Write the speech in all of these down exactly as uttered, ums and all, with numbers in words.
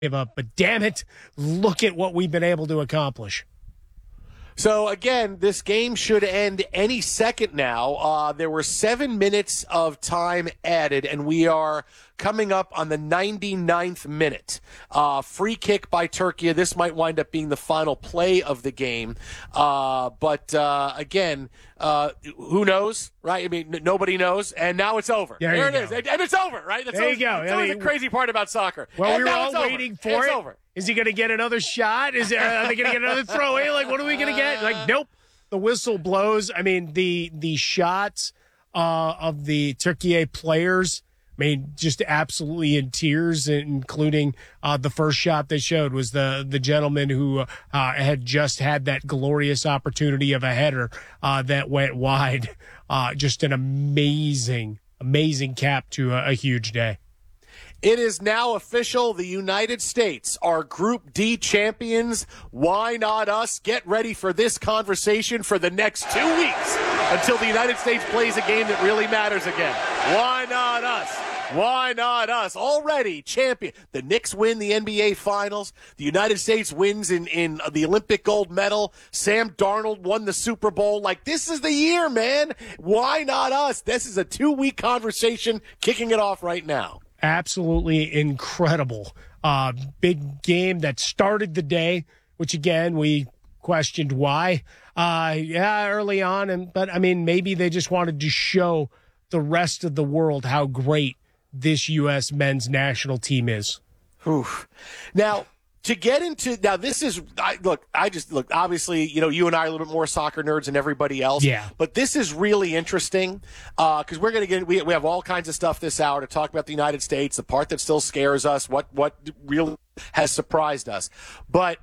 give up, but damn it, look at what we've been able to accomplish. So, again, this game should end any second now. Uh, there were seven minutes of time added, and we are coming up on the ninety-ninth minute. Uh, free kick by Turkey. This might wind up being the final play of the game. Uh, but, uh, again, uh, who knows, right? I mean, n- nobody knows. And now it's over. There, there it go. is. And, and it's over, right? That's there always, you go. That's I always mean, the crazy part about soccer. Well, and we were now all it's over. waiting for it's it. Over. Is he going to get another shot? Is there, are they going to get another throw away? Like, what are we going to get? Like, nope. The whistle blows. I mean, the the shots uh, of the Turkey players, I mean, just absolutely in tears, including uh, the first shot they showed was the, the gentleman who uh, had just had that glorious opportunity of a header uh, that went wide. Uh, just an amazing, amazing cap to a, a huge day. It is now official. The United States are Group D champions. Why not us? Get ready for this conversation for the next two weeks until the United States plays a game that really matters again. Why not us? Why not us? Already champion. The Knicks win the N B A Finals. The United States wins in, in the Olympic gold medal. Sam Darnold won the Super Bowl. Like, this is the year, man. Why not us? This is a two-week conversation kicking it off right now. Absolutely incredible. Uh, big game that started the day, which, again, we questioned why. Uh, yeah, early on. and But, I mean, maybe they just wanted to show the rest of the world how great this U S men's national team is. Oof. Now, to get into now, this is I, look. I just look. Obviously, you know, you and I are a little bit more soccer nerds than everybody else. Yeah. But this is really interesting because uh, we're going to get. We, we have all kinds of stuff this hour to talk about the United States, the part that still scares us, what what really has surprised us. But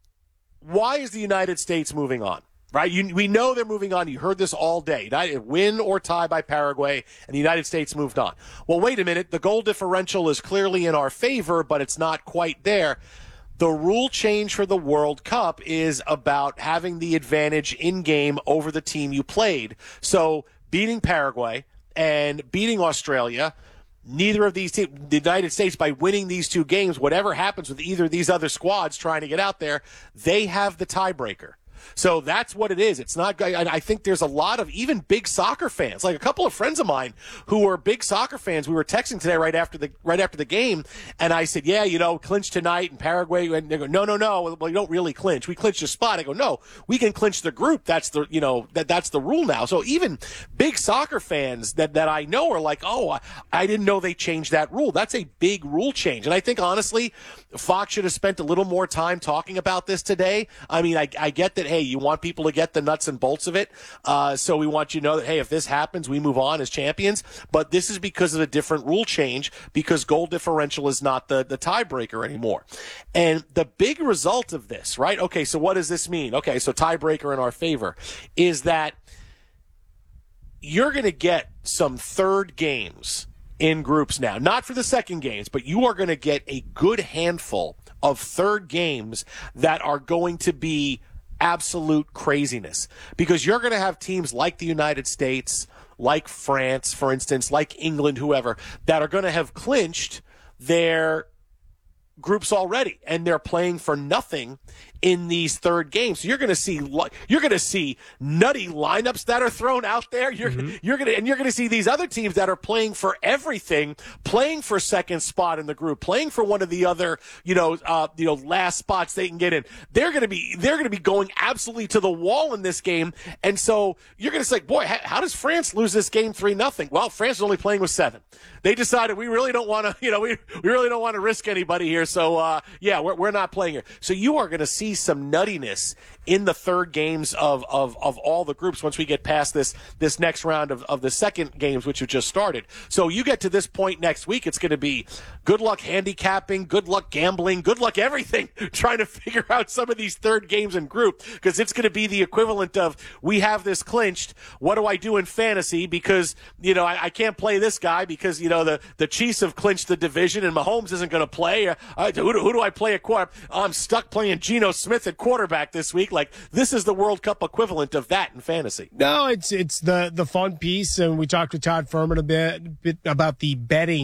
why is the United States moving on? Right? You, we know they're moving on. You heard this all day. United, win or tie by Paraguay, and the United States moved on. Well, wait a minute. The goal differential is clearly in our favor, but it's not quite there. The rule change for the World Cup is about having the advantage in-game over the team you played. So beating Paraguay and beating Australia, neither of these teams, the United States, by winning these two games, whatever happens with either of these other squads trying to get out there, they have the tiebreaker. So that's what it is. It's not. I think there's a lot of even big soccer fans, like a couple of friends of mine who are big soccer fans. We were texting today right after the right after the game, and I said, "Yeah, you know, clinch tonight in Paraguay." And they go, "No, no, no. Well, you don't really clinch. We clinch a spot." I go, "No, we can clinch the group. That's the you know that that's the rule now." So even big soccer fans that that I know are like, "Oh, I, I didn't know they changed that rule." That's a big rule change, and I think honestly, Fox should have spent a little more time talking about this today. I mean, I, I get that. Hey, you want people to get the nuts and bolts of it. Uh, so we want you to know that, hey, if this happens, we move on as champions. But this is because of a different rule change because goal differential is not the, the tiebreaker anymore. And the big result of this, right? Okay, so what does this mean? Okay, so tiebreaker in our favor is that you're going to get some third games in groups now. Not for the second games, but you are going to get a good handful of third games that are going to be absolute craziness because you're going to have teams like the United States, like France, for instance, like England, whoever, that are going to have clinched their groups already, and they're playing for nothing in these third games. So you're going to see you're going to see nutty lineups that are thrown out there. You're mm-hmm. you're going to and you're going to see these other teams that are playing for everything, playing for second spot in the group, playing for one of the other you know uh, you know last spots they can get in. They're going to be they're going to be going absolutely to the wall in this game, and so you're going to say, boy, how, how does France lose this game three nothing? Well, France is only playing with seven. They decided we really don't want to you know we we really don't want to risk anybody here. So uh, yeah, we're we're not playing here. So you are going to see some nuttiness in the third games of, of, of all the groups once we get past this this next round of, of the second games, which have just started. So you get to this point next week, it's going to be good luck handicapping, good luck gambling, good luck everything, trying to figure out some of these third games in group, because it's going to be the equivalent of, we have this clinched, what do I do in fantasy? Because, you know, I, I can't play this guy because, you know, the, the Chiefs have clinched the division and Mahomes isn't going to play. Uh, who, do, who do I play at quarter? I'm stuck playing Geno Smith at quarterback this week. Like, this is the World Cup equivalent of that in fantasy. No, it's it's the the fun piece, and we talked with Todd Furman a bit, bit about the betting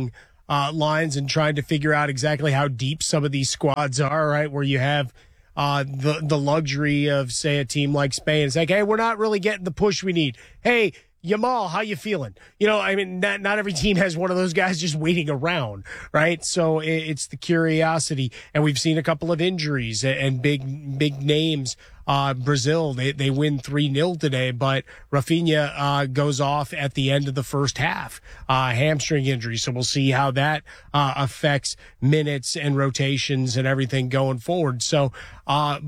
uh, lines and trying to figure out exactly how deep some of these squads are, right? Where you have uh, the the luxury of, say, a team like Spain. It's like, hey, we're not really getting the push we need. Hey, Yamal, how you feeling? You know, I mean, not, not every team has one of those guys just waiting around, right? So it, it's the curiosity. And we've seen a couple of injuries and, and big, big names. Uh, Brazil, they, they win three nil today, but Rafinha uh, goes off at the end of the first half, uh, hamstring injury. So we'll see how that uh, affects minutes and rotations and everything going forward. So, uh,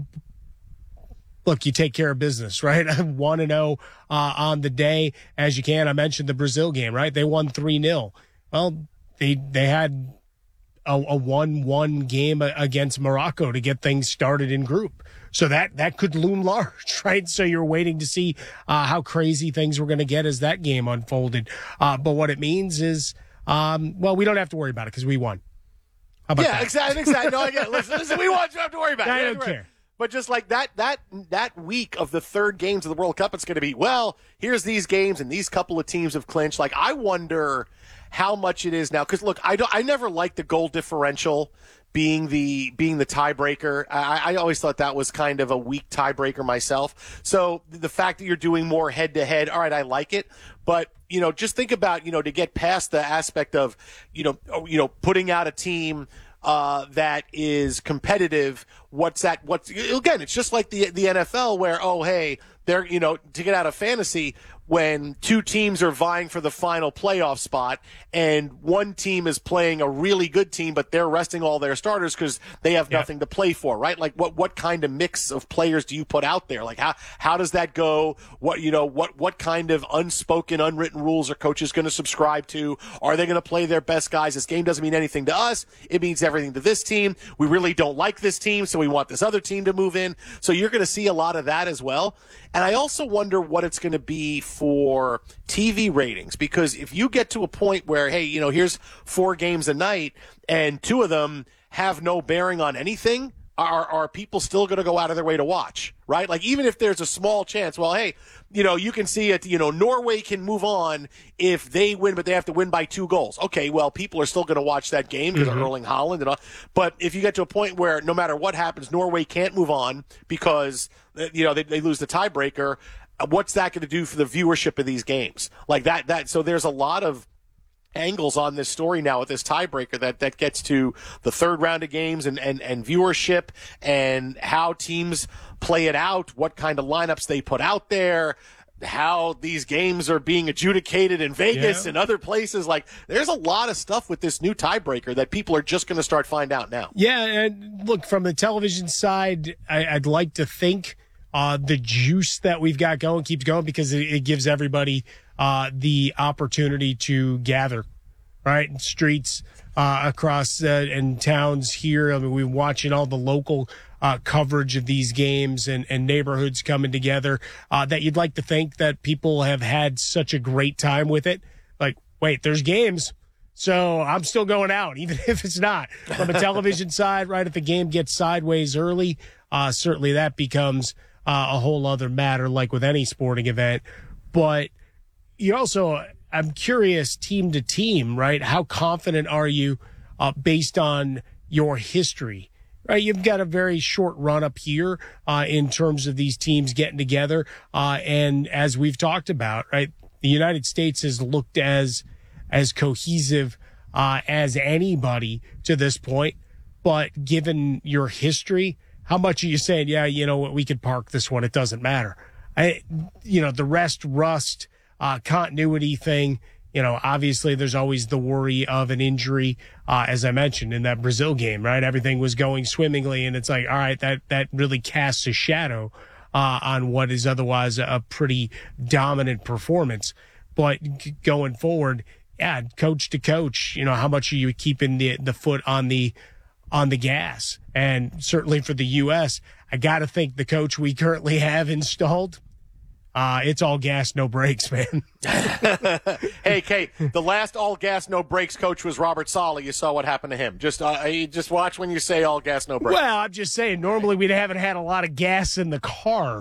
look, you take care of business, right? one and oh uh, on the day as you can. I mentioned the Brazil game, right? They won three nil. Well, they they had a, a one one game against Morocco to get things started in group. So that, that could loom large, right? So you're waiting to see uh, how crazy things were going to get as that game unfolded. Uh, but what it means is, um, well, we don't have to worry about it because we won. How about yeah, that? exactly, exactly. No, I get it. Listen, listen, we want you to have to worry about it. I Yeah, don't you're care. right. But just like that, that that week of the third games of the World Cup, it's going to be, well, here's these games and these couple of teams have clinched. Like, I wonder how much it is now. Because, look, I, don't, I never liked the goal differential being the being the tiebreaker. I, I always thought that was kind of a weak tiebreaker myself. So the fact that you're doing more head-to-head, all right, I like it. But, you know, just think about, you know, to get past the aspect of, you know, you know, putting out a team – Uh, that is competitive. What's that? What's again? It's just like the the N F L, where oh hey, they're you know to get out of fantasy when two teams are vying for the final playoff spot and one team is playing a really good team, but they're resting all their starters because they have Yeah. nothing to play for, right? Like what what kind of mix of players do you put out there? Like how how does that go? What you know what what kind of unspoken, unwritten rules are coaches going to subscribe to? Are they going to play their best guys? This game doesn't mean anything to us. It means everything to this team. We really don't like this team, so we want this other team to move in. So you're going to see a lot of that as well. And I also wonder what it's going to be for T V ratings, because if you get to a point where, hey, you know, here's four games a night and two of them have no bearing on anything, are are people still going to go out of their way to watch, right? Like, even if there's a small chance, well, hey, you know, you can see it, you know, Norway can move on if they win, but they have to win by two goals. Okay, well, people are still going to watch that game because Mm-hmm. of Erling Haaland and all. But if you get to a point where no matter what happens, Norway can't move on because, you know, they, they lose the tiebreaker, what's that going to do for the viewership of these games? Like that, that, so there's a lot of angles on this story now with this tiebreaker that, that gets to the third round of games and, and, and viewership and how teams play it out, what kind of lineups they put out there, how these games are being adjudicated in Vegas Yeah. and other places. Like, there's a lot of stuff with this new tiebreaker that people are just going to start find out now. Yeah, and look, from the television side, I, I'd like to think uh, the juice that we've got going keeps going because it, it gives everybody uh, the opportunity to gather, right? In streets uh, across uh, and towns here. I mean, we're watching all the local uh, coverage of these games and, and neighborhoods coming together uh, that you'd like to think that people have had such a great time with it. Like, wait, there's games. So I'm still going out, even if it's not. From a television side, right, if the game gets sideways early, uh, certainly that becomes uh, a whole other matter, like with any sporting event. But you also, I'm curious, team to team, right, how confident are you uh, based on your history? Right, you've got a very short run up here uh, in terms of these teams getting together. Uh, and as we've talked about, right, the United States has looked as as cohesive uh, as anybody to this point. But given your history, how much are you saying, yeah, you know what, we could park this one. It doesn't matter. I, you know, the rest, rust, uh, continuity thing, you know, obviously there's always the worry of an injury. Uh, as I mentioned in that Brazil game, right? Everything was going swimmingly and it's like, all right, that, that really casts a shadow uh, on what is otherwise a pretty dominant performance. But g- going forward, yeah, coach to coach, you know, how much are you keeping the the foot on the on the gas? And certainly for the U S, I got to think the coach we currently have installed, Uh, it's all gas, no brakes, man. Hey, Kate, the last all gas, no brakes coach was Robert Saleh. You saw what happened to him. Just uh, you just watch when you say all gas, no brakes. Well, I'm just saying, normally we haven't had a lot of gas in the car.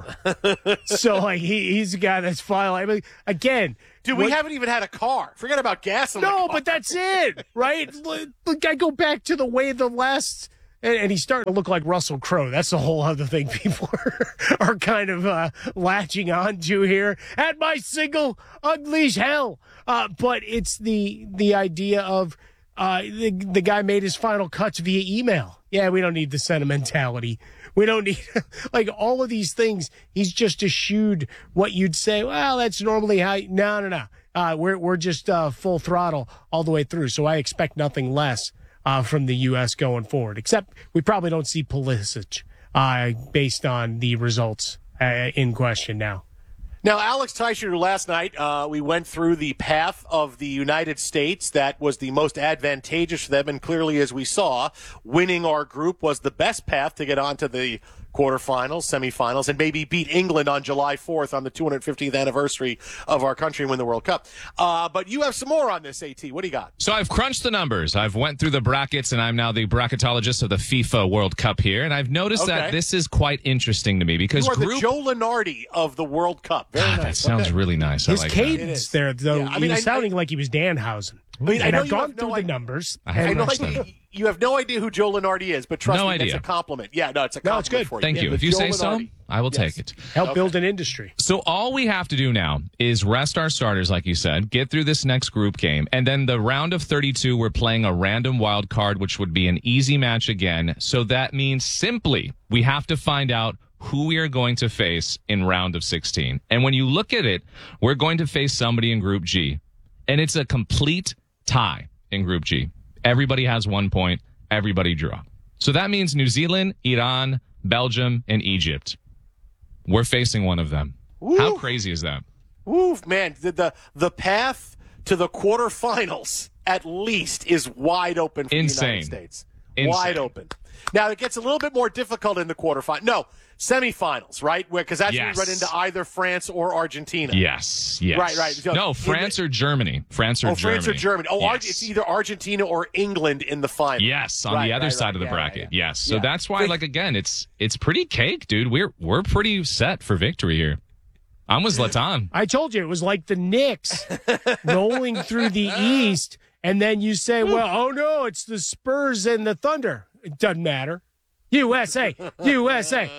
So, like, he, he's a guy that's fine. I mean, again, Dude, what, we haven't even had a car. Forget about gas in the car. No, but that's it, right? Look, I go back to the way the last... And, and he's starting to look like Russell Crowe. That's the whole other thing people are, are kind of uh, latching on to here. At my single, unleash hell. Uh, but it's the the idea of uh, the, the guy made his final cuts via email. Yeah, we don't need the sentimentality. We don't need, like, all of these things. He's just eschewed what you'd say, well, that's normally how, you, no, no, no. Uh, we're, we're just uh, full throttle all the way through. So I expect nothing less. Uh, from the U S going forward, except we probably don't see Pulisic uh, based on the results uh, in question now. Now, Alex Teicher, last night uh, we went through the path of the United States that was the most advantageous for them, and clearly, as we saw, winning our group was the best path to get onto the quarterfinals, semifinals, and maybe beat England on July fourth on the two hundred fiftieth anniversary of our country and win the World Cup. Uh, but you have some more on this, AT. What do you got? So I've crunched the numbers. I've went through the brackets, and I'm now the bracketologist of the FIFA World Cup here. And I've noticed Okay. that this is quite interesting to me because You are group... the Joe Lenardi of the World Cup. Very God, nice. that sounds Okay. really nice. His I like cadence there, though, Yeah, I he mean, was I- sounding I- like he was Danhausen. I mean, I and know I've you gone have no through the idea- numbers. I have I and know crunched like, them. you have no idea who Joe Lenardi is, but trust No me, idea. that's a compliment. Yeah, no, it's a No, compliment it's good. for you. Thank Yeah, you. but If you Joe say so, Lenardi. I will Yes. take it. Help Okay. build an industry. So all we have to do now is rest our starters, like you said, get through this next group game, and then the round of thirty-two, we're playing a random wild card, which would be an easy match again. So that means simply we have to find out who we are going to face in round of sixteen. And when you look at it, we're going to face somebody in Group G, and it's a complete tie in Group G. Everybody has one point. Everybody draw. So that means New Zealand, Iran, Belgium, and Egypt. We're facing one of them. Woo. How crazy is that? Woo, man, the, the the path to the quarterfinals at least is wide open for Insane. the United States. Insane. Wide open. Now it gets a little bit more difficult in the quarterfinals. No, semifinals, right? Because that's Yes. when you run into either France or Argentina. Yes, yes. Right, right. So no, in France the- or Germany. France or Oh, Germany. France or Germany. Oh, yes. Ar- it's either Argentina or England in the final. Yes, on Right, the other right, side right. of the Yeah, bracket. yeah, yeah. Yes. So Yeah. that's why, Wait. like, again, it's it's pretty cake, dude. We're we're pretty set for victory here. I'm with Zlatan. I told you it was like the Knicks rolling through the East, and then you say, well, oh no, it's the Spurs and the Thunder. It doesn't matter. U S A, U S A.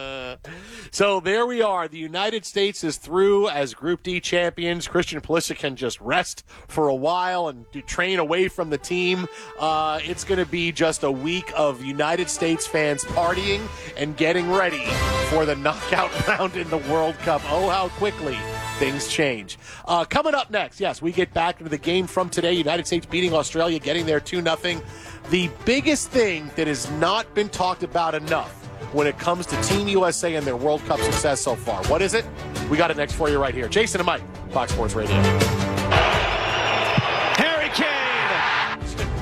So there we are. The United States is through as Group D champions. Christian Pulisic can just rest for a while and do, train away from the team. Uh, it's going to be just a week of United States fans partying and getting ready for the knockout round in the World Cup. Oh, how quickly things change. Uh, coming up next, yes, we get back into the game from today. United States beating Australia, getting there two nothing. The biggest thing that has not been talked about enough when it comes to Team U S A and their World Cup success so far. What is it? We got it next for you right here. Jason and Mike, Fox Sports Radio. Harry Kane.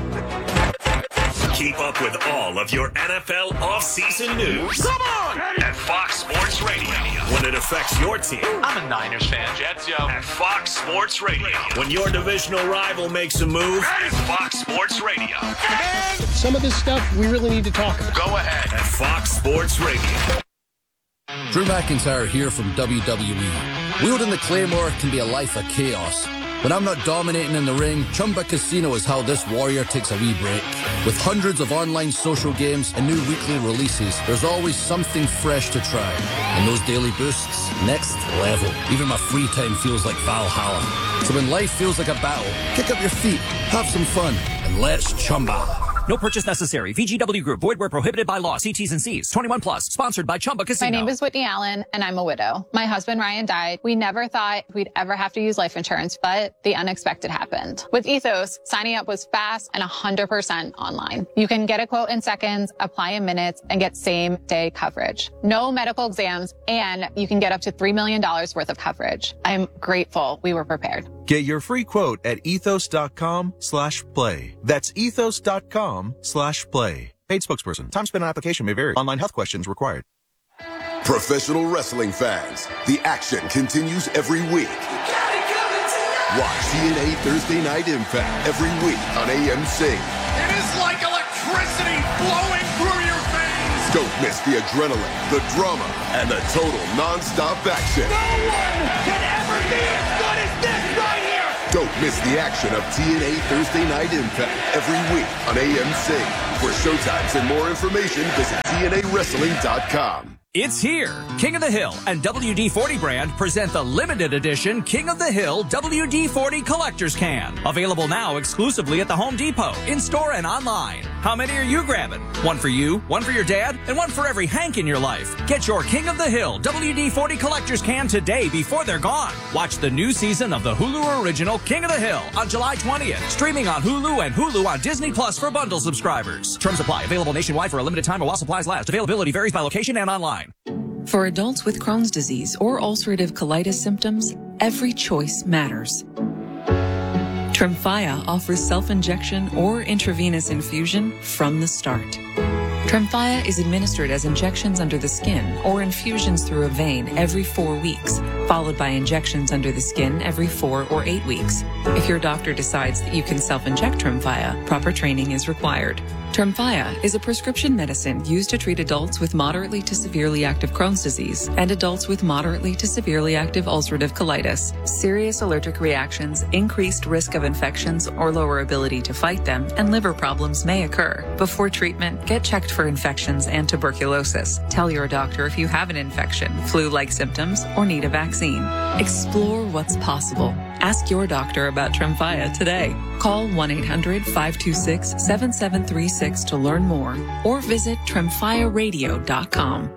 Keep up with all of your N F L offseason news. Come on! At Fox Sports Radio. When it affects your team. I'm a Niners fan. Jets, yo. At Fox Sports Radio. When your divisional rival makes a move. At Fox Sports Radio. Some of this stuff we really need to talk about. Go ahead. At Fox Sports Radio. Drew McIntyre here from W W E. Wielding the Claymore can be a life of chaos. When I'm not dominating in the ring, Chumba Casino is how this warrior takes a wee break. With hundreds of online social games and new weekly releases, there's always something fresh to try. And those daily boosts, next level. Even my free time feels like Valhalla. So when life feels like a battle, kick up your feet, have some fun, and let's Chumba. No purchase necessary. V G W Group. Void where prohibited by law. See T's and C's. twenty-one plus. Sponsored by Chumba Casino. My name is Whitney Allen, and I'm a widow. My husband, Ryan, died. We never thought we'd ever have to use life insurance, but the unexpected happened. With Ethos, signing up was fast and one hundred percent online. You can get a quote in seconds, apply in minutes, and get same-day coverage. No medical exams, and you can get up to three million dollars worth of coverage. I'm grateful we were prepared. Get your free quote at ethos.com slash play. That's ethos.com slash play. Paid spokesperson. Time spent on application may vary. Online health questions required. Professional wrestling fans, the action continues every week. Watch T N A Thursday Night Impact every week on A M C. It is like electricity flowing through your veins. Don't miss the adrenaline, the drama, and the total non-stop action. No one can ever be as good as this right here. Don't miss the action of T N A Thursday Night Impact every week on A M C. For showtimes and more information, visit T N A wrestling dot com. It's here. King of the Hill and W D forty brand present the limited edition King of the Hill W D forty Collector's Can. Available now exclusively at the Home Depot, in-store and online. How many are you grabbing? One for you, one for your dad, and one for every Hank in your life. Get your King of the Hill W D forty Collector's Can today before they're gone. Watch the new season of the Hulu original King of the Hill on July twentieth. Streaming on Hulu and Hulu on Disney Plus for bundle subscribers. Terms apply. Available nationwide for a limited time while supplies last. Availability varies by location and online. For adults with Crohn's disease or ulcerative colitis symptoms, every choice matters. Tremfya offers self-injection or intravenous infusion from the start. Tremfya is administered as injections under the skin or infusions through a vein every four weeks, followed by injections under the skin every four or eight weeks. If your doctor decides that you can self-inject Tremfya, proper training is required. Tremfya is a prescription medicine used to treat adults with moderately to severely active Crohn's disease and adults with moderately to severely active ulcerative colitis. Serious allergic reactions, increased risk of infections or lower ability to fight them, and liver problems may occur. Before treatment, get checked for infections and tuberculosis. Tell your doctor if you have an infection, flu-like symptoms, or need a vaccine. Explore what's possible. Ask your doctor about Tremfya today. Call one eight hundred five two six seven seven three six to learn more or visit tremfya radio dot com.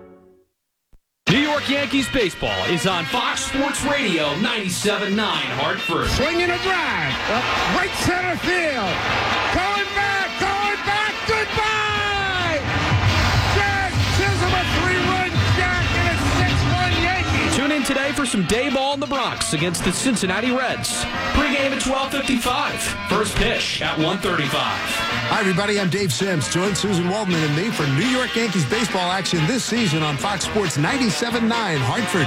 New York Yankees baseball is on Fox Sports Radio ninety-seven point nine Hartford. Swinging a drive. Up right center field. Going back. Going back. Goodbye. Jack Chisholm, a three-run jack and a six one Yankees. Tune in today for some day ball in the Bronx against the Cincinnati Reds. Pre-game at twelve fifty-five. First pitch at one thirty-five. Hi, everybody. I'm Dave Sims. Join Susan Waldman and me for New York Yankees baseball action this season on Fox Sports ninety-seven point nine Hartford.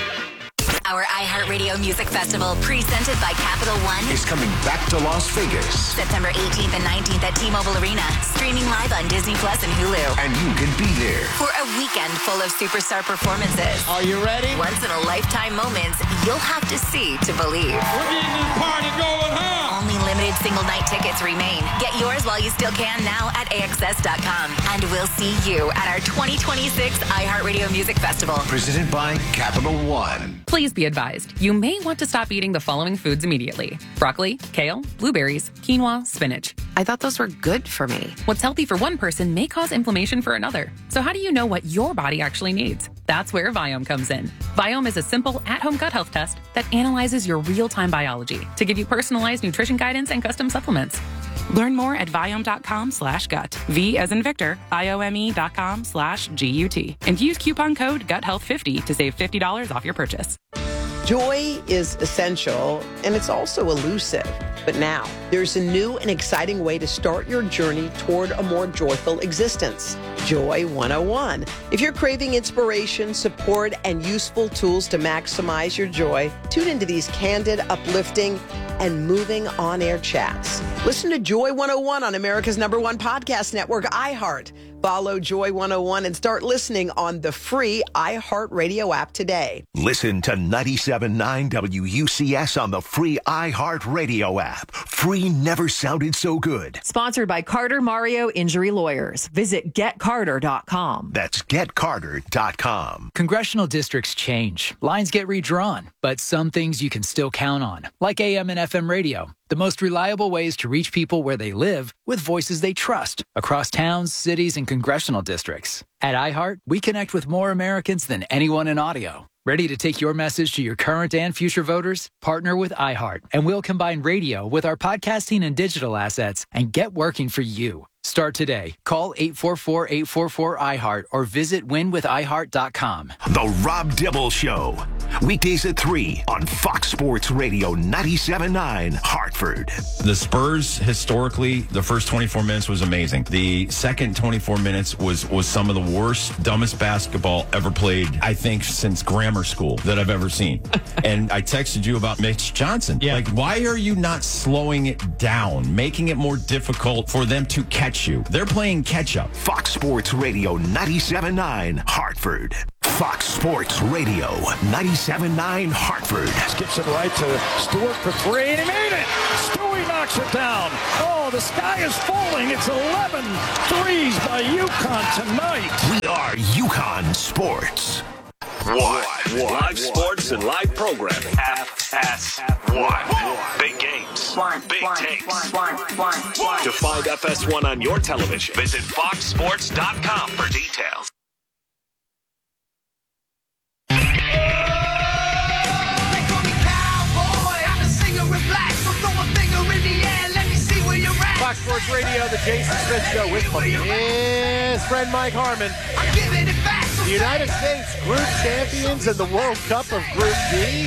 Our iHeartRadio Music Festival, presented by Capital One, is coming back to Las Vegas. September eighteenth and nineteenth at T-Mobile Arena. Streaming live on Disney Plus and Hulu. And you can be there for a weekend full of superstar performances. Are you ready? Once-in-a-lifetime moments you'll have to see to believe. We're getting this party going, huh? Only limited single-night tickets remain. Get yours while you still can now at A X S dot com. And we'll see you at our twenty twenty-six iHeartRadio Music Festival. Presented by Capital One. Please be advised, you may want to stop eating the following foods immediately. Broccoli, kale, blueberries, quinoa, spinach. I thought those were good for me. What's healthy for one person may cause inflammation for another. So how do you know what your body actually needs? That's where Viome comes in. Viome is a simple at-home gut health test that analyzes your real-time biology to give you personalized nutrition guidance and custom supplements. Learn more at Viome.com slash gut. V as in Victor, I-O-M-E dot com slash G-U-T. And use coupon code gut health fifty to save fifty dollars off your purchase. Joy is essential, and it's also elusive. But now, there's a new and exciting way to start your journey toward a more joyful existence. Joy one oh one. If you're craving inspiration, support, and useful tools to maximize your joy, tune into these candid, uplifting, and moving on-air chats. Listen to Joy one oh one on America's number one podcast network, iHeart. Follow Joy one oh one and start listening on the free iHeartRadio app today. Listen to ninety-seven point nine W U C S on the free iHeartRadio app. Free never sounded so good. Sponsored by Carter Mario Injury Lawyers. Visit get carter dot com. That's get carter dot com. Congressional districts change. Lines get redrawn. But some things you can still count on, like A M and F M radio. The most reliable ways to reach people where they live with voices they trust across towns, cities, and congressional districts. At iHeart, we connect with more Americans than anyone in audio. Ready to take your message to your current and future voters? Partner with iHeart, and we'll combine radio with our podcasting and digital assets and get working for you. Start today. Call eight four four, eight four four, I heart or visit win with i heart dot com. The Rob Dibble Show. Weekdays at three on Fox Sports Radio ninety-seven point nine Hartford. The Spurs, historically, the first twenty-four minutes was amazing. The second twenty-four minutes was, was some of the worst, dumbest basketball ever played, I think, since grammar school that I've ever seen. And I texted you about Mitch Johnson. Yeah. Like, why are you not slowing it down, making it more difficult for them to catch you? They're playing catch-up. Fox Sports Radio ninety-seven point nine Hartford. Fox Sports Radio ninety-seven point nine Hartford. Skips it right to Stewart for three, and he made it! Stewie knocks it down. Oh, the sky is falling. It's eleven threes by UConn tonight. We are UConn Sports. One. Live sports and live programming. F S one. Big games. One. Big One. takes. One. One. One. To find F S one on your television, visit fox sports dot com for details. Fox Sports Radio, the Jason Smith Show with his friend Mike Harmon. The United States Group Champions in the World Cup of Group D.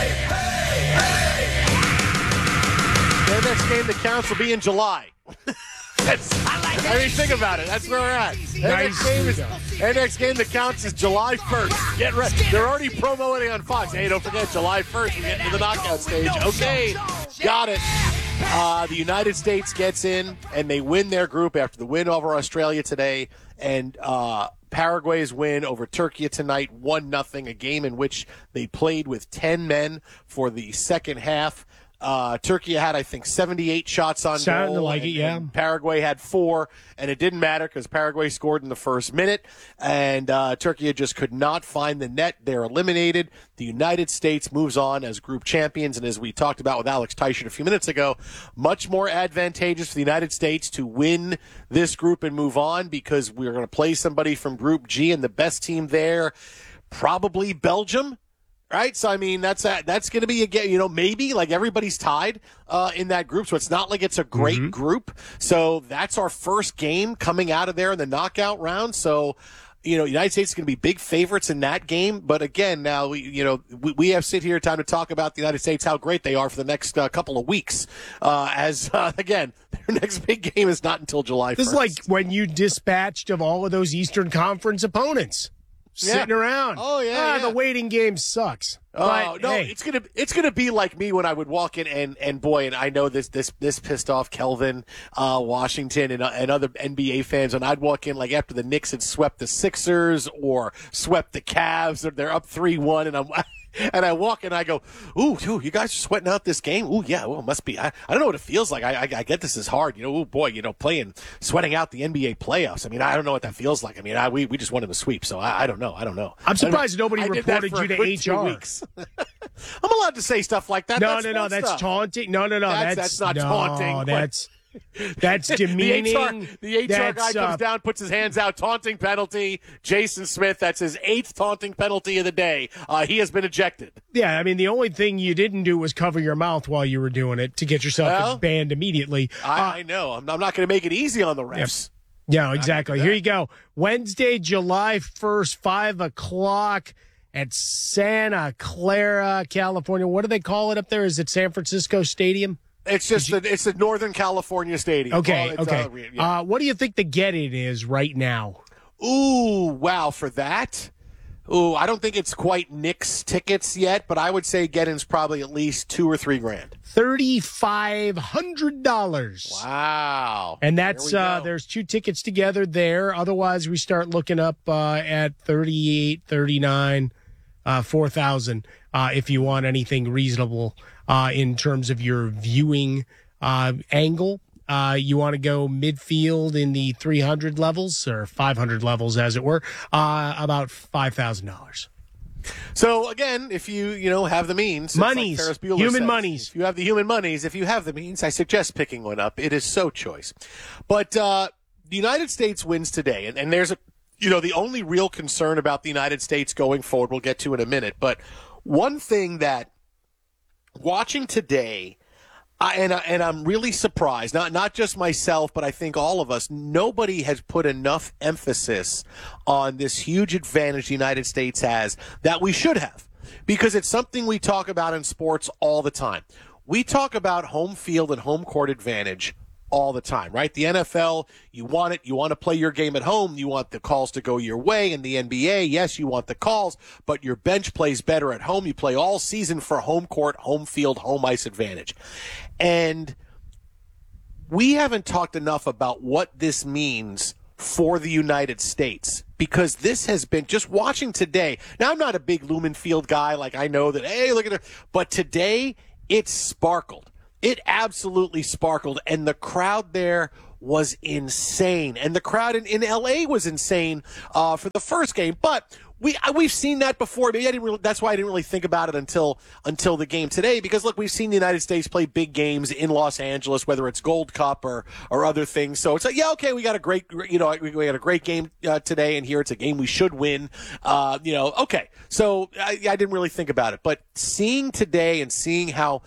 Their next game that counts will be in July. That's, I mean, think about it. That's where we're at. Their, Nice. next game is, their next game that counts is July first. Get ready. They're already promoting on Fox. Hey, don't forget, July first, we get into the knockout stage. Okay, got it. Uh, the United States gets in, and they win their group after the win over Australia today, and uh, Paraguay's win over Turkey tonight, one nothing, a game in which they played with ten men for the second half. Uh, Turkey had, I think, seventy-eight shots on Sounded goal. like and, it, yeah. and Paraguay had four, and it didn't matter because Paraguay scored in the first minute, and uh, Turkey just could not find the net. They're eliminated. The United States moves on as group champions, and as we talked about with Alex Teichert a few minutes ago, much more advantageous for the United States to win this group and move on because we're going to play somebody from Group G, and the best team there, probably Belgium. Right, so I mean that's a, that's going to be again, you know, maybe like everybody's tied uh, in that group, so it's not like it's a great Mm-hmm. group. So that's our first game coming out of there in the knockout round. So, you know, United States is going to be big favorites in that game. But again, now we, you know, we, we have sit here time to talk about the United States, how great they are for the next uh, couple of weeks. Uh, as uh, again, their next big game is not until July This first. is like when you dispatched of all of those Eastern Conference opponents. Sitting Yeah. around. Oh, yeah, Ah, yeah. The waiting game sucks. Oh But, no, hey, it's gonna it's gonna be like me when I would walk in and and boy, and I know this this this pissed off Kelvin, uh, Washington, and uh, and other N B A fans. And I'd walk in like after the Knicks had swept the Sixers or swept the Cavs, or they're up three one, and I'm. And I walk and I go, ooh, ooh, you guys are sweating out this game? Ooh, yeah, well, it must be. I, I don't know what it feels like. I, I, I get this is hard. You know, ooh, boy, you know, playing, sweating out the N B A playoffs. I mean, I don't know what that feels like. I mean, I, we, we just won in the sweep, so I, I don't know. I don't know. I'm surprised nobody I did that reported for a you to good H two R. weeks. I'm allowed to say stuff like that. No, That's no, no, sports that's stuff. taunting. No, no, no, That's- that's, that's not no, taunting. That's that's The demeaning. H R, the H R guy That's, comes uh, down, puts his hands out, taunting penalty. Jason Smith, that's his eighth taunting penalty of the day. Uh, he has been ejected. Yeah, I mean, the only thing you didn't do was cover your mouth while you were doing it to get yourself Well, banned immediately. I, Uh, I know. I'm, I'm not going to make it easy on the refs. Yeah, exactly. Here you go. Wednesday, July first, five o'clock at Santa Clara, California. What do they call it up there? Is it San Francisco Stadium? It's just the, it's the Northern California Stadium. Okay, Oh, it's, okay. uh, re- yeah. Uh, what do you think the get-in is right now? Ooh, wow, for that? Ooh, I don't think it's quite Knicks tickets yet, but I would say get-in's probably at least two or three grand. thirty-five hundred dollars. Wow. And that's There we uh go. there's two tickets together there. Otherwise, we start looking up uh, at thirty-eight, thirty-nine, uh, four thousand uh, if you want anything reasonable uh, in terms of your viewing uh, angle. Uh, you want to go midfield in the three hundred levels or five hundred levels, as it were, uh, about five thousand dollars. So again, if you you know have the means, it's Monies. like Ferris Bueller Human says. monies. If you have the human monies, if you have the means, I suggest picking one up. It is so choice. But uh, the United States wins today, and, and there's a you know the only real concern about the United States going forward. We'll get to in a minute, but one thing that watching today. I, and, I, and I'm really surprised, not not just myself, but I think all of us, nobody has put enough emphasis on this huge advantage the United States has that we should have. because it's something we talk about in sports all the time. We talk about home field and home court advantage all the time, right? The N F L, you want it. You want to play your game at home. You want the calls to go your way. In the N B A, yes, you want the calls, but your bench plays better at home. You play all season for home court, home field, home ice advantage. And we haven't talked enough about what this means for the United States, because this has been, just watching today. Now, I'm not a big Lumen Field guy. Like, I know that, hey, look at it. But today, it sparkled. It absolutely sparkled, and the crowd there was insane. And the crowd in, in L A was insane uh, for the first game. But we we've seen that before. Maybe I didn't really, that's why I didn't really think about it until until the game today. Because look, we've seen the United States play big games in Los Angeles, whether it's Gold Cup or or other things. So it's like, yeah, okay, we got a great, you know, we, we got a great game uh, today, and here it's a game we should win. Uh, you know, okay. So I, I didn't really think about it, but seeing today and seeing how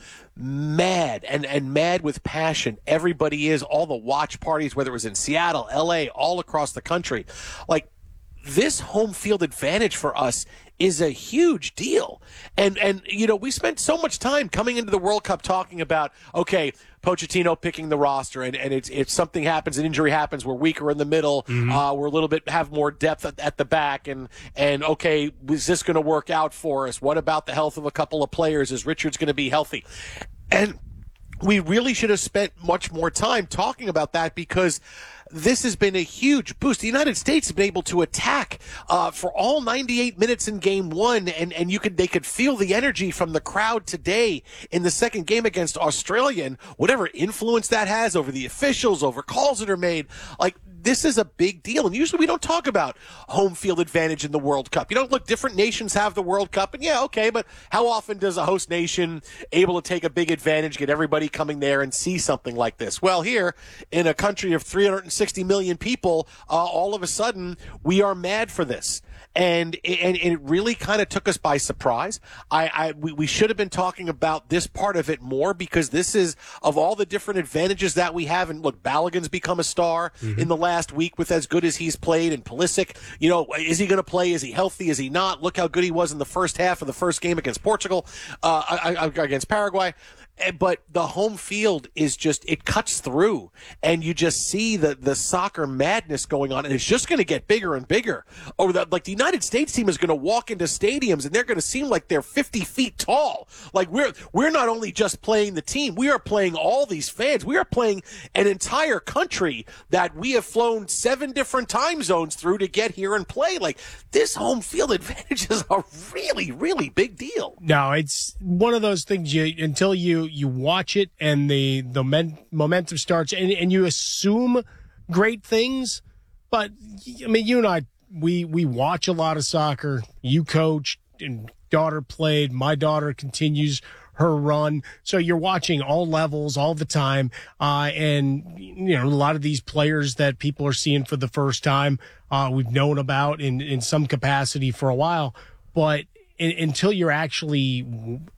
mad and, and mad with passion everybody is, all the watch parties, whether it was in Seattle, L A, all across the country, like, this home field advantage for us is a huge deal. And, and you know, we spent so much time coming into the World Cup talking about, okay, Pochettino picking the roster, and, and it's, if something happens, an injury happens, we're weaker in the middle, mm-hmm. uh, we're a little bit, have more depth at, at the back, and, and okay, is this going to work out for us? What about the health of a couple of players? Is Richards going to be healthy? And we really should have spent much more time talking about that, because this has been a huge boost. The United States has been able to attack uh, for all ninety-eight minutes in game one, and, and you could they could feel the energy from the crowd today in the second game against Australia, and whatever influence that has over the officials, over calls that are made. Like, this is a big deal, and usually we don't talk about home field advantage in the World Cup. You know, look, different nations have the World Cup, and yeah, okay, but how often does a host nation able to take a big advantage, get everybody coming there and see something like this? Well, here, in a country of three hundred sixty million people, uh, all of a sudden, we are mad for this. And, and, and it really kind of took us by surprise. I, I we, we should have been talking about this part of it more, because this is, of all the different advantages that we have. And look, Balogun's become a star mm-hmm. in the last week with as good as he's played. And Pulisic, you know, is he going to play? Is he healthy? Is he not? Look how good he was in the first half of the first game against Portugal, uh, against Paraguay. But the home field is just, it cuts through, and you just see the, the soccer madness going on, and it's just going to get bigger and bigger. Over the, like, the United States team is going to walk into stadiums, and they're going to seem like they're fifty feet tall. Like, we're, we're not only just playing the team, we are playing all these fans. We are playing an entire country that we have flown seven different time zones through to get here and play. Like, this home field advantage is a really, really big deal. No, it's one of those things you, until you, you watch it and the the men, momentum starts, and, and you assume great things. But I mean, you and I, we we watch a lot of soccer. You coached, and daughter played. My daughter continues her run. So you're watching all levels all the time. Uh, and, you know, a lot of these players that people are seeing for the first time, uh, we've known about in, in some capacity for a while. But in, until you're actually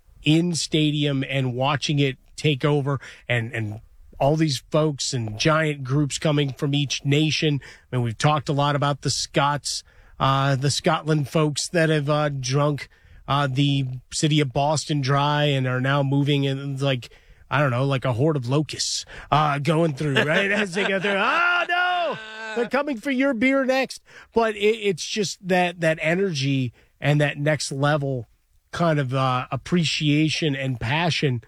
in stadium and watching it take over, and, and all these folks and giant groups coming from each nation. I mean, we've talked a lot about the Scots, uh, the Scotland folks that have uh, drunk uh, the city of Boston dry and are now moving in, like, I don't know, like a horde of locusts uh, going through, right? As they go through, oh, no, they're coming for your beer next. But it, it's just that that energy and that next level kind of uh, appreciation and passion.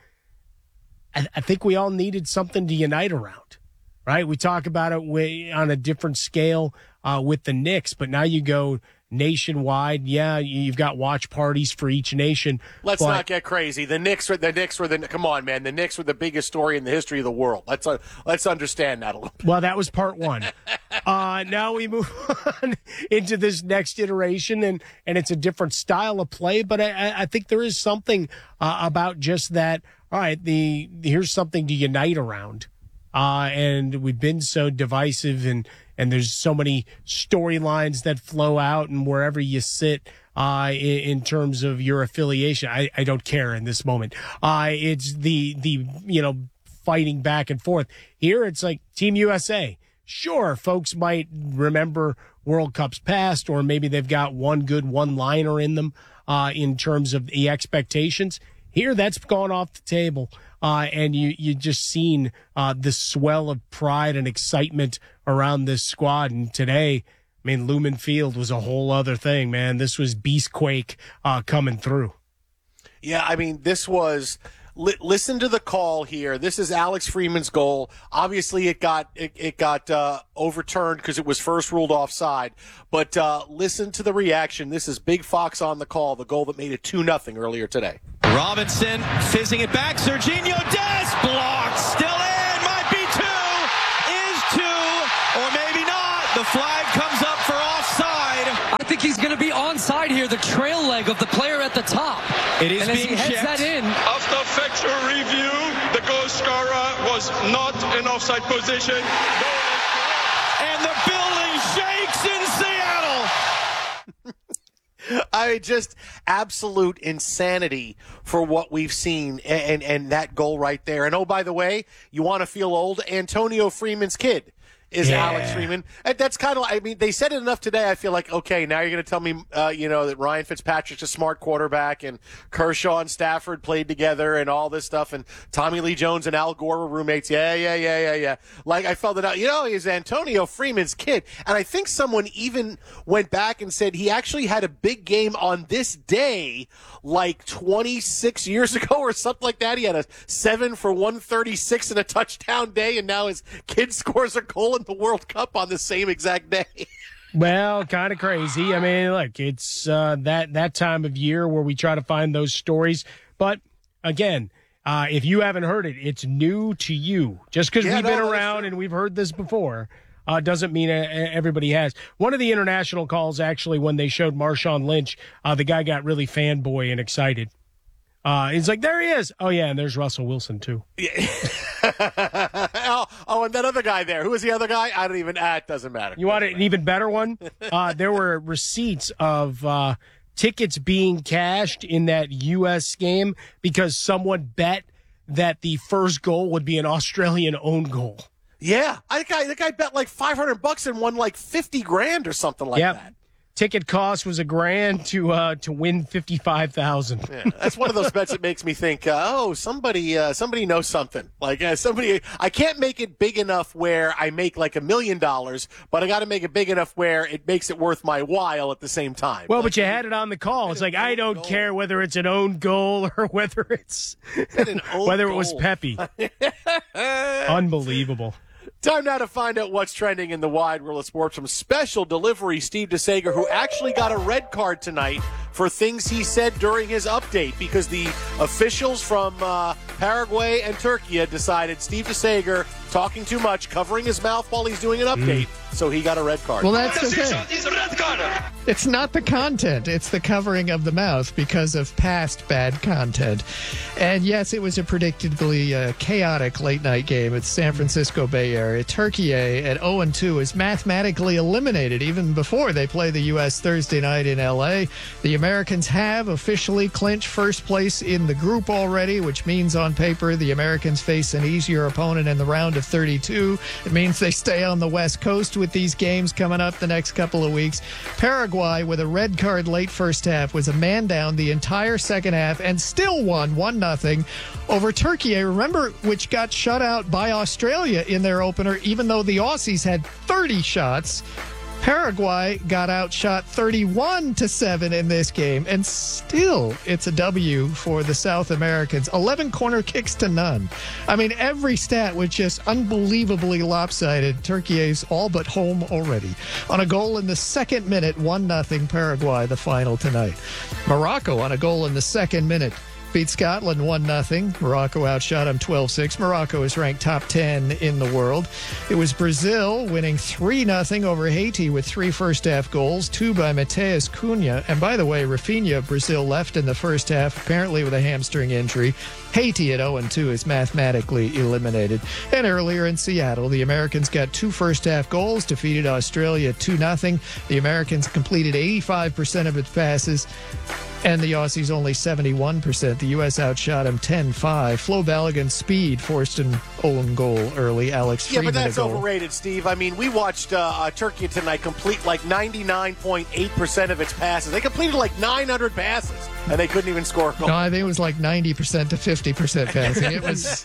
I, I think we all needed something to unite around, right? We talk about it way, on a different scale uh, with the Knicks, but now you go nationwide. Yeah, you've got watch parties for each nation. Let's but, not get crazy. The Knicks were the Knicks were the come on, man. The Knicks were the biggest story in the history of the world. Let's uh, let's understand that a little bit. Well, that was part one. uh, now we move on into this next iteration, and and it's a different style of play. But I, I think there is something uh, about just that. All right, the here's something to unite around. Uh, and we've been so divisive, and, and there's so many storylines that flow out, and wherever you sit, uh, in, in terms of your affiliation, I, I don't care in this moment. Uh, it's the, the, you know, fighting back and forth. Here, it's like Team U S A. sure, folks might remember World Cups past, or maybe they've got one good one-liner in them uh, in terms of the expectations. Here, that's gone off the table, uh, and you you just seen uh, the swell of pride and excitement around this squad. And today, I mean, Lumen Field was a whole other thing, man. This was Beastquake uh, coming through. Yeah, I mean, this was li- listen to the call here. This is Alex Freeman's goal. Obviously, it got it, it got uh, overturned because it was first ruled offside. But uh, listen to the reaction. This is Big Fox on the call, the goal that made it two nothing earlier today. Robinson fizzing it back. Serginho Dest blocked. Still in. Might be two. Is two. Or maybe not. The flag comes up for offside. I think he's going to be onside here. The trail leg of the player at the top. It is and being as he heads checked. that in. After factual review, the goal scorer was not in offside position. And the building shakes in Seattle. I mean, just absolute insanity for what we've seen, and, and and that goal right there. And oh, by the way, you want to feel old? Antonio Freeman's kid is Yeah. Alex Freeman. And that's kind of, I mean, they said it enough today. I feel like, okay, now you're going to tell me, uh, you know, that Ryan Fitzpatrick's a smart quarterback, and Kershaw and Stafford played together and all this stuff, and Tommy Lee Jones and Al Gore were roommates. Yeah, yeah, yeah, yeah, yeah. Like, I felt it out. You know, he's Antonio Freeman's kid. And I think someone even went back and said he actually had a big game on this day like twenty-six years ago or something like that. He had a seven for one thirty-six and a touchdown day, and now his kid scores a goal in the World Cup on the same exact day. Well, kind of crazy. I mean, look, it's uh, that that time of year where we try to find those stories. But again, uh, if you haven't heard it, it's new to you. Just because Yeah, we've no, been that's around true. and we've heard this before uh, doesn't mean uh, everybody has. One of the international calls, actually, when they showed Marshawn Lynch, uh, the guy got really fanboy and excited. Uh, he's like, there he is. Oh, yeah, and there's Russell Wilson, too. oh, oh, and that other guy there. Who was the other guy? I don't even, ah, it doesn't matter. You want an even better one? Uh, there were receipts of uh, tickets being cashed in that U S game because someone bet that the first goal would be an Australian own goal. Yeah, I think I, the guy bet like five hundred bucks and won like fifty grand or something like Yep. that. Ticket cost was a grand to uh, to win fifty-five thousand. Yeah, that's one of those bets that makes me think, uh, oh, somebody uh, somebody knows something. Like uh, somebody, I can't make it big enough where I make like a million dollars, but I got to make it big enough where it makes it worth my while at the same time. Well, like, but you had it on the call. It's like, I don't care whether it's an own goal or whether it's whether it was goal. Pepe. Unbelievable. Time now to find out what's trending in the wide world of sports from special delivery Steve DeSager, who actually got a red card tonight for things he said during his update because the officials from uh, Paraguay and Turkey decided Steve DeSager talking too much, covering his mouth while he's doing an update, mm. so he got a red card. Well, that's the thing. It's not the content. It's the covering of the mouth because of past bad content. And yes, it was a predictably uh, chaotic late-night game at San Francisco Bay Area. Turkey at oh and two is mathematically eliminated even before they play the U S Thursday night in L A. The Americans have officially clinched first place in the group already, which means on paper the Americans face an easier opponent in the round of thirty-two. It means they stay on the West Coast with these games coming up the next couple of weeks. Paraguay, with a red card late first half, was a man down the entire second half and still won one nothing over Turkey. Remember, which got shut out by Australia in their opener, even though the Aussies had thirty shots. Paraguay got outshot thirty-one to seven in this game, and still it's a W for the South Americans. eleven corner kicks to none. I mean, every stat was just unbelievably lopsided. Turkey is all but home already. On a goal in the second minute, one nothing Paraguay, the final tonight. Morocco on a goal in the second minute beat Scotland one nothing. Morocco outshot them twelve six. Morocco is ranked top ten in the world. It was Brazil winning three nothing over Haiti with three first-half goals, two by Mateus Cunha. And by the way, Rafinha of Brazil left in the first half, apparently with a hamstring injury. Haiti at oh and two is mathematically eliminated. And earlier in Seattle, the Americans got two first-half goals, defeated Australia two nothing. The Americans completed eighty-five percent of its passes. And the Aussies only seventy-one percent. The U S outshot him ten five. Flo Balogun's speed forced an own goal early. Alex Yeah, Freeman but that's a goal. overrated, Steve. I mean, we watched uh, uh, Turkey tonight complete like ninety-nine point eight percent of its passes. They completed like nine hundred passes, and they couldn't even score a goal. No, I think it was like ninety percent to fifty percent passing. It was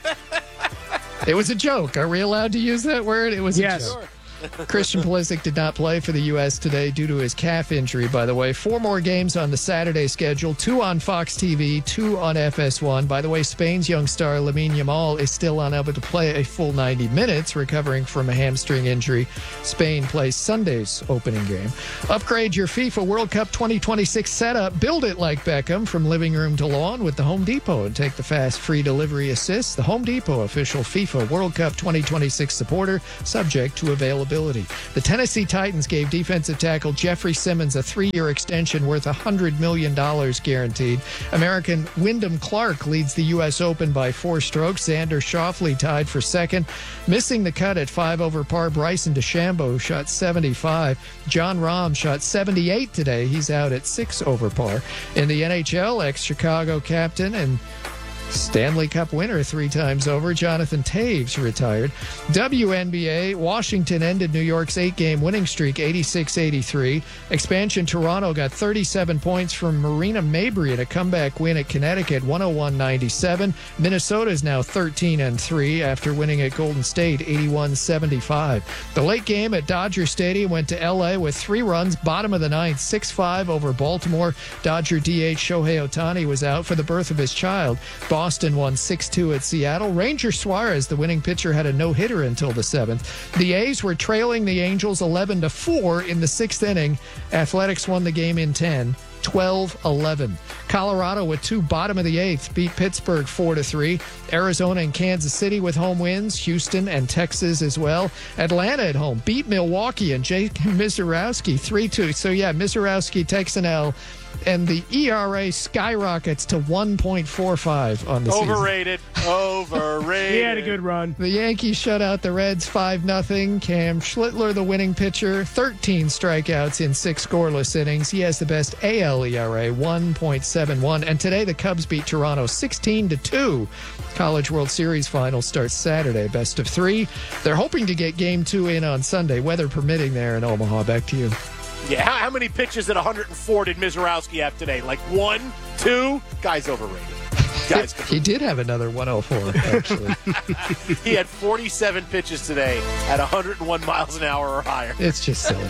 it was a joke. Are we allowed to use that word? It was Yes. a joke. Christian Pulisic did not play for the U S today due to his calf injury, by the way. Four more games on the Saturday schedule, two on Fox T V, two on F S one. By the way, Spain's young star Lamine Yamal is still unable to play a full ninety minutes, recovering from a hamstring injury. Spain plays Sunday's opening game. Upgrade your FIFA World Cup twenty twenty-six setup. Build it like Beckham from living room to lawn with the Home Depot and take the fast free delivery assist. The Home Depot official FIFA World Cup twenty twenty-six supporter, subject to availability. The Tennessee Titans gave defensive tackle Jeffrey Simmons a three-year extension worth one hundred million dollars guaranteed. American Wyndham Clark leads the U S Open by four strokes. Xander Schauffele tied for second. Missing the cut at five over par, Bryson DeChambeau shot seventy-five. John Rahm shot seventy-eight today. He's out at six over par. In the N H L, ex-Chicago captain and Stanley Cup winner three times over, Jonathan Taves retired. W N B A, Washington ended New York's eight-game winning streak, eighty-six eighty-three. Expansion Toronto got thirty-seven points from Marina Mabrey in a comeback win at Connecticut, one oh one ninety-seven. Minnesota is now thirteen and three after winning at Golden State, eighty-one seventy-five. The late game at Dodger Stadium went to L A with three runs, bottom of the ninth, six five over Baltimore. Dodger D H Shohei Ohtani was out for the birth of his child. Boston won six two at Seattle. Ranger Suarez, the winning pitcher, had a no-hitter until the seventh. The A's were trailing the Angels eleven to four in the sixth inning. Athletics won the game in ten. twelve eleven. Colorado with two bottom of the eighth beat Pittsburgh four to three. Arizona and Kansas City with home wins. Houston and Texas as well. Atlanta at home beat Milwaukee and Jake Mizorowski three two. So yeah, Mizorowski takes an L. And the E R A skyrockets to one point four five on the Overrated. season. Overrated. He had a good run. The Yankees shut out the Reds five nothing. Cam Schlittler, the winning pitcher, thirteen strikeouts in six scoreless innings. He has the best A L E R A, one point seven one. And today the Cubs beat Toronto sixteen to two. College World Series final starts Saturday, best of three. They're hoping to get game two in on Sunday, weather permitting there in Omaha. Back to you. Yeah, how, how many pitches at one hundred four did Mizorowski have today? Like one, two? Guy's overrated. Guy's he did have another one oh four, actually. He had forty-seven pitches today at one hundred one miles an hour or higher. It's just silly.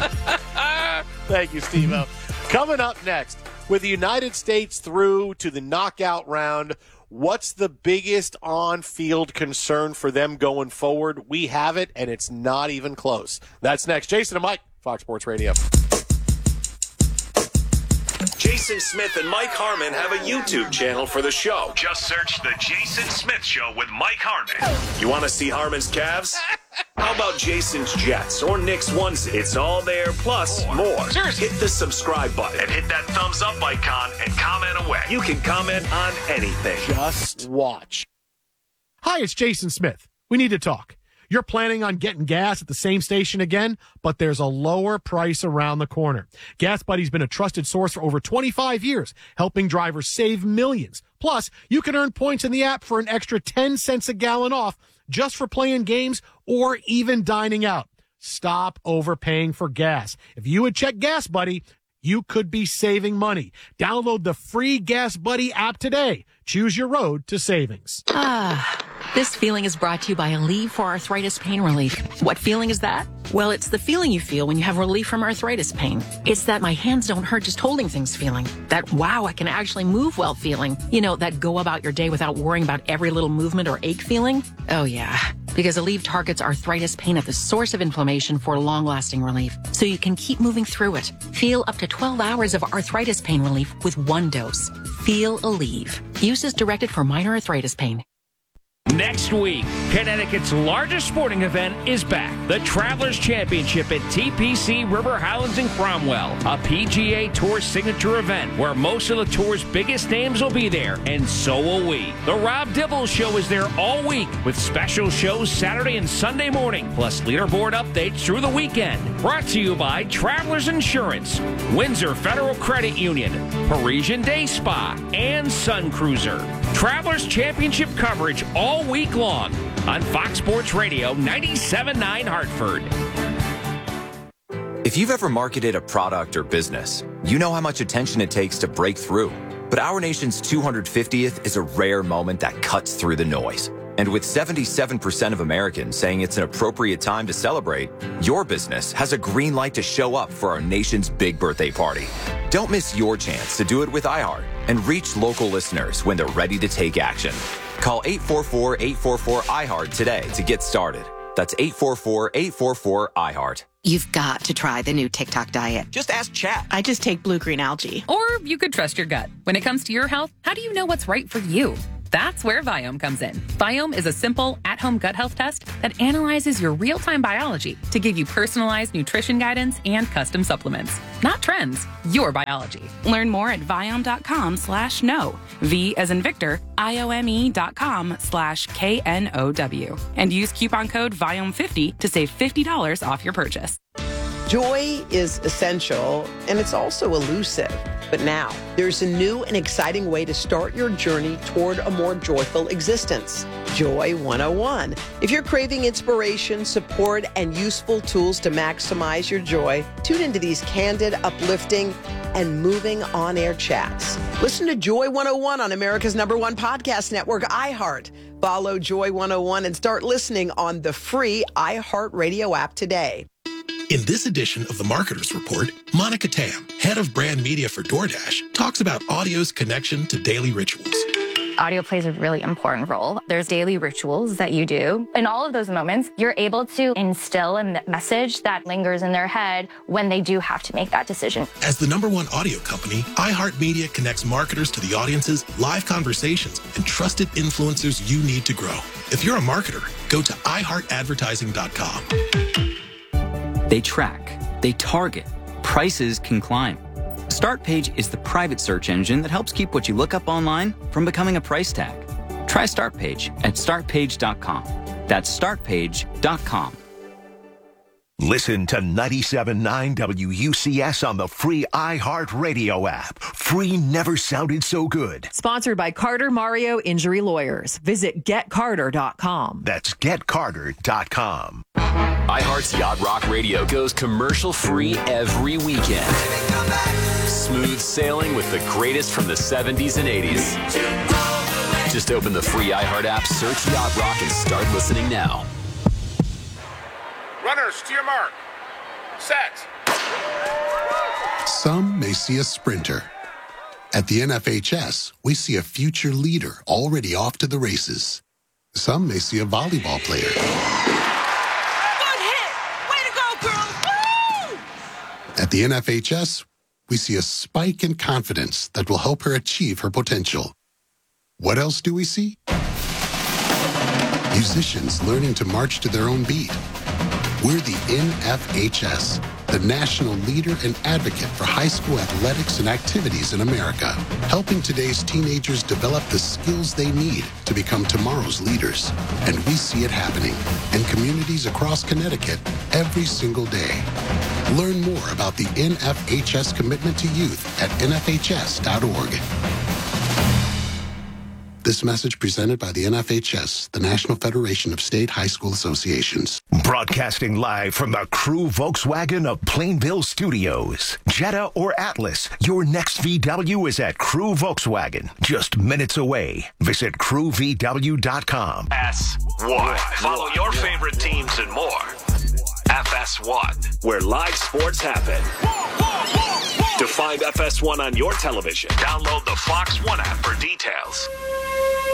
Thank you, Steve-O. Coming up next, with the United States through to the knockout round, what's the biggest on-field concern for them going forward? We have it, and it's not even close. That's next. Jason and Mike, Fox Sports Radio. Jason Smith and Mike Harmon have a YouTube channel for the show. Just search The Jason Smith Show with Mike Harmon. You want to see Harmon's calves? How about Jason's Jets or Nick's ones? It's all there, plus more. Seriously. Hit the subscribe button and hit that thumbs up icon and comment away. You can comment on anything. Just watch. Hi, it's Jason Smith. We need to talk. You're planning on getting gas at the same station again, but there's a lower price around the corner. Gas Buddy's been a trusted source for over twenty-five years, helping drivers save millions. Plus, you can earn points in the app for an extra ten cents a gallon off just for playing games or even dining out. Stop overpaying for gas. If you would check Gas Buddy, you could be saving money. Download the free Gas Buddy app today. Choose your road to savings. Ah, this feeling is brought to you by Aleve for arthritis pain relief. What feeling is that? Well, it's the feeling you feel when you have relief from arthritis pain. It's that my hands don't hurt just holding things feeling. That wow, I can actually move well feeling. You know, that go about your day without worrying about every little movement or ache feeling. Oh yeah, because Aleve targets arthritis pain at the source of inflammation for long-lasting relief, so you can keep moving through it. Feel up to twelve hours of arthritis pain relief with one dose. Feel Aleve. Use is directed for minor arthritis pain. Next week, Connecticut's largest sporting event is back. The Travelers Championship at T P C River Highlands in Cromwell, a P G A Tour signature event where most of the tour's biggest names will be there, and so will we. The Rob Dibble Show is there all week with special shows Saturday and Sunday morning, plus leaderboard updates through the weekend. Brought to you by Travelers Insurance, Windsor Federal Credit Union, Parisian Day Spa, and Sun Cruiser. Travelers Championship coverage all week long on Fox Sports Radio ninety-seven point nine Hartford. If you've ever marketed a product or business, you know how much attention it takes to break through. But our nation's two hundred fiftieth is a rare moment that cuts through the noise. And with seventy-seven percent of Americans saying it's an appropriate time to celebrate, your business has a green light to show up for our nation's big birthday party. Don't miss your chance to do it with iHeart and reach local listeners when they're ready to take action. Call eight four four, eight four four, I HEART today to get started. That's eight four four, eight four four, I HEART. You've got to try the new TikTok diet. Just ask Chat. I just take blue green algae. Or you could trust your gut. When it comes to your health, how do you know what's right for you? That's where Viome comes in. Viome is a simple, at-home gut health test that analyzes your real-time biology to give you personalized nutrition guidance and custom supplements. Not trends, your biology. Learn more at Viome.com slash no. V as in Victor, I-O-M-E dot com slash K N O W. And use coupon code Viome fifty to save fifty dollars off your purchase. Joy is essential, and it's also elusive. But now, there's a new and exciting way to start your journey toward a more joyful existence. Joy one oh one. If you're craving inspiration, support, and useful tools to maximize your joy, tune into these candid, uplifting, and moving on-air chats. Listen to Joy one oh one on America's number one podcast network, iHeart. Follow Joy one oh one and start listening on the free iHeartRadio app today. In this edition of the Marketers Report, Monica Tam, head of brand media for DoorDash, talks about audio's connection to daily rituals. Audio plays a really important role. There's daily rituals that you do. In all of those moments, you're able to instill a message that lingers in their head when they do have to make that decision. As the number one audio company, iHeartMedia connects marketers to the audiences, live conversations, and trusted influencers you need to grow. If you're a marketer, go to i heart advertising dot com. They track, they target, prices can climb. StartPage is the private search engine that helps keep what you look up online from becoming a price tag. Try StartPage at start page dot com. That's start page dot com. Listen to ninety-seven point nine W U C S on the free iHeartRadio app. Free never sounded so good. Sponsored by Carter Mario Injury Lawyers. Visit get carter dot com. That's get carter dot com. iHeart's Yacht Rock Radio goes commercial-free every weekend. Smooth sailing with the greatest from the seventies and eighties. Just open the free iHeart app, search Yacht Rock, and start listening now. Runners, to your mark. Set. Some may see a sprinter. At the N F H S, we see a future leader already off to the races. Some may see a volleyball player. Good hit! Way to go, girls! Woo! At the N F H S, we see a spike in confidence that will help her achieve her potential. What else do we see? Musicians learning to march to their own beat. We're the N F H S, the national leader and advocate for high school athletics and activities in America, helping today's teenagers develop the skills they need to become tomorrow's leaders. And we see it happening in communities across Connecticut every single day. Learn more about the N F H S commitment to youth at N F H S dot org. This message presented by the N F H S, the National Federation of State High School Associations. Broadcasting live from the Crew Volkswagen of Plainville Studios. Jetta or Atlas, your next V W is at Crew Volkswagen, just minutes away. Visit crew v w dot com. S one. Follow your favorite teams and more. F S one, where live sports happen. To find F S one on your television, download the Fox One app for details.